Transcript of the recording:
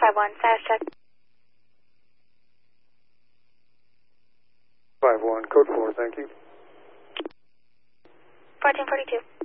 451, status check. 51, code 4, thank you. 1442.